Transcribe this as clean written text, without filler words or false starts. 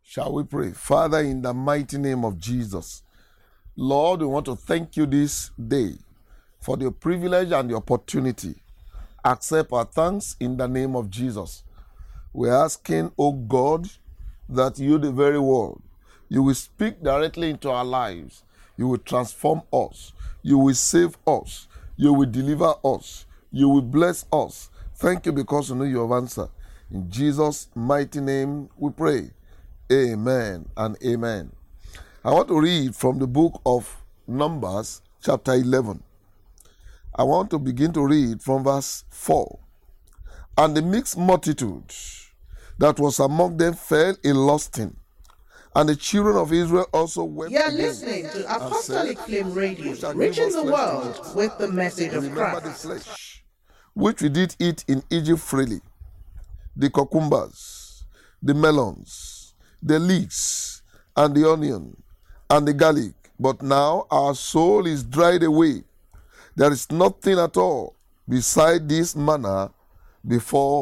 Shall we pray? Father, in the mighty name of Jesus, Lord, we want to thank you this day for the privilege and the opportunity. Accept our thanks in the name of Jesus. We're asking, oh God, that you, the very word, you will speak directly into our lives. You will transform us. You will save us. You will deliver us. You will bless us. Thank you because you know you have answered. In Jesus' mighty name we pray. Amen and amen. I want to read from the book of Numbers, chapter 11. I want to begin to read from verse 4. And the mixed multitude that was among them fell a lusting, and the children of Israel also wept. You are listening to Apostolic Flame Radio, reaching the world with the message of Remember the Christ. flesh, which we did eat in Egypt freely, the cucumbers, the melons, the leeks, and the onion, and the garlic. But now our soul is dried away. There is nothing at all beside this manna before